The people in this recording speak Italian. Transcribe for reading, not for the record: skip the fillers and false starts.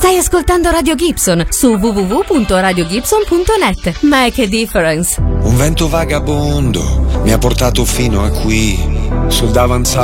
Stai ascoltando Radio Gibson su www.radiogibson.net. Make a difference. Un vento vagabondo mi ha portato fino a qui, sul davanzale